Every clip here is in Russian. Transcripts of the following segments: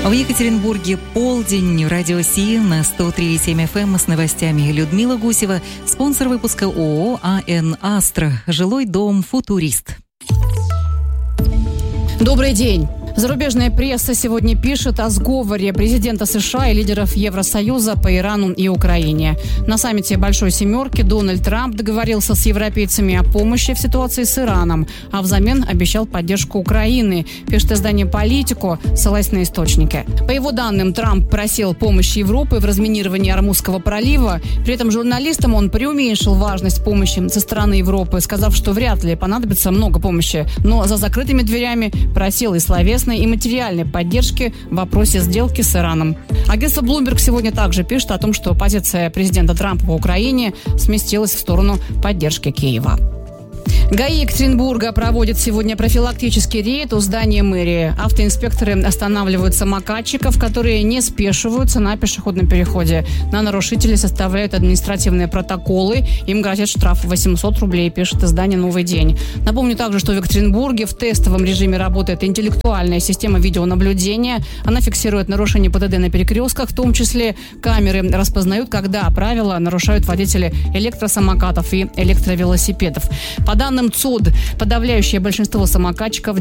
В Екатеринбурге полдень. Радио Си на 103,7 FM с новостями. Людмила Гусева, спонсор выпуска ООО «АН Астра». Жилой дом «Футурист». Добрый день. Зарубежная пресса сегодня пишет о сговоре президента США и лидеров Евросоюза по Ирану и Украине. На саммите Большой Семерки Дональд Трамп договорился с европейцами о помощи в ситуации с Ираном, а взамен обещал поддержку Украины, пишет издание «Политико», ссылаясь на источники. По его данным, Трамп просил помощи Европы в разминировании Ормузского пролива. При этом журналистам он преуменьшил важность помощи со стороны Европы, сказав, что вряд ли понадобится много помощи, но за закрытыми дверями просил и словесной, и материальной поддержки в вопросе сделки с Ираном. Агентство Bloomberg сегодня также пишет о том, что позиция президента Трампа по Украине сместилась в сторону поддержки Киева. ГАИ Екатеринбурга проводит сегодня профилактический рейд у здания мэрии. Автоинспекторы останавливают самокатчиков, которые не спешиваются на пешеходном переходе. На нарушителей составляют административные протоколы. Им грозит штраф 800 рублей, пишет издание «Новый день». Напомню также, что в Екатеринбурге в тестовом режиме работает интеллектуальная система видеонаблюдения. Она фиксирует нарушения ПДД на перекрестках, в том числе камеры распознают, когда правила нарушают водители электросамокатов и электровелосипедов. По данным ЦОД, подавляющее большинство самокатчиков,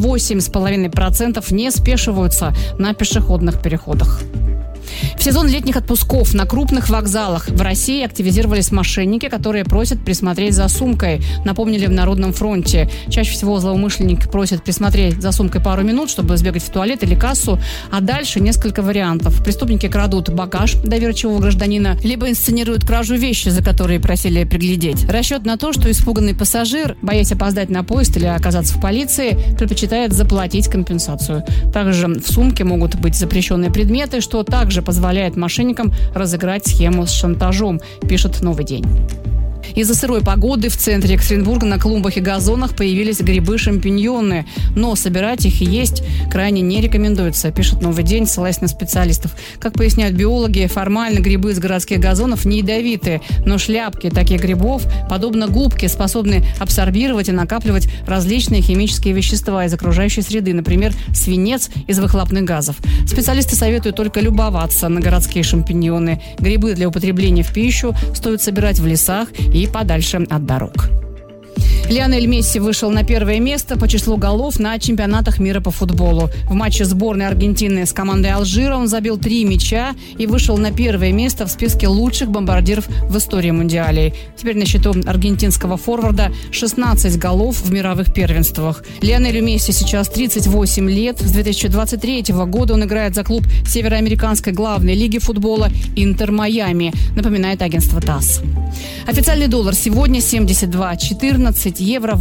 98,5%, не спешиваются на пешеходных переходах. В сезон летних отпусков на крупных вокзалах в России активизировались мошенники, которые просят присмотреть за сумкой. Напомнили в Народном фронте. Чаще всего злоумышленник просит присмотреть за сумкой пару минут, чтобы сбегать в туалет или кассу, а дальше несколько вариантов. Преступники крадут багаж доверчивого гражданина, либо инсценируют кражу вещи, за которые просили приглядеть. Расчет на то, что испуганный пассажир, боясь опоздать на поезд или оказаться в полиции, предпочитает заплатить компенсацию. Также в сумке могут быть запрещенные предметы, что также позволяет мошенникам разыграть схему с шантажом, пишет «Новый день». Из-за сырой погоды в центре Екатеринбурга на клумбах и газонах появились грибы-шампиньоны, но собирать их и есть крайне не рекомендуется, пишет «Новый день», ссылаясь на специалистов. Как поясняют биологи, формально грибы из городских газонов не ядовиты, но шляпки таких грибов, подобно губке, способны абсорбировать и накапливать различные химические вещества из окружающей среды, например, свинец из выхлопных газов. Специалисты советуют только любоваться на городские шампиньоны. Грибы для употребления в пищу стоит собирать в лесах и подальше от дорог. Лионель Месси вышел на первое место по числу голов на чемпионатах мира по футболу. В матче сборной Аргентины с командой Алжира он забил 3 мяча и вышел на первое место в списке лучших бомбардиров в истории Мундиалей. Теперь на счету аргентинского форварда 16 голов в мировых первенствах. Лионелю Месси сейчас 38 лет. С 2023 года он играет за клуб североамериканской главной лиги футбола «Интер Майами», напоминает агентство ТАСС. Официальный доллар сегодня 72.14, евро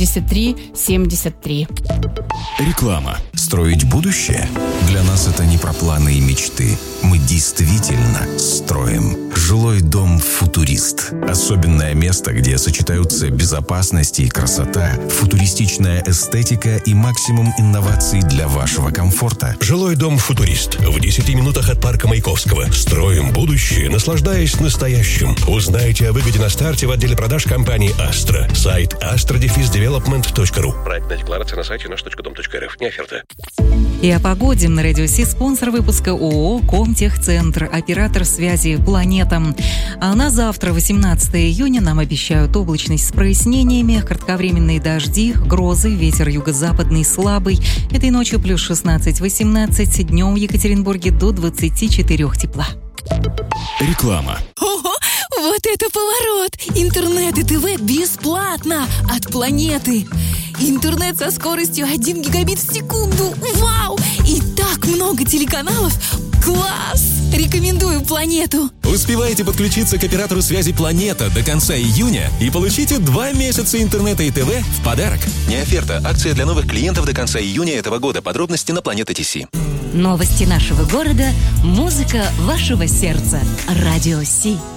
83.73. Реклама. Строить будущее? Для нас это не про планы и мечты. Мы действительно строим. Жилой дом «Футурист». Особенное место, где сочетаются безопасность и красота, футуристичная эстетика и максимум инноваций для вашего комфорта. Жилой дом «Футурист» в 10 минутах от парка Маяковского. Строим будущее, наслаждаясь настоящим. Узнайте о выгоде на старте в отделе продаж компании «Астра». Сайт astra-development.ru. Проектная декларация на сайте наш.дом.рф. Не оферта. И о погоде на радио Си, спонсор выпуска ООО «Комтехцентр», оператор связи «Планета». А на завтра, 18 июня, нам обещают облачность с прояснениями, кратковременные дожди, грозы, ветер юго-западный слабый. Этой ночью плюс 16-18, днем в Екатеринбурге до 24 тепла. Реклама. Ого, вот это поворот! Интернет и ТВ бесплатно от Планеты. Интернет со скоростью 1 гигабит в секунду. Вау! И так много телеканалов. Класс! Рекомендую Планету. Успевайте подключиться к оператору связи «Планета» до конца июня и получите 2 месяца интернета и ТВ в подарок. Не оферта. Акция для новых клиентов до конца июня этого года. Подробности на Планета.ТС. Новости нашего города, музыка вашего сердца. Радио Си.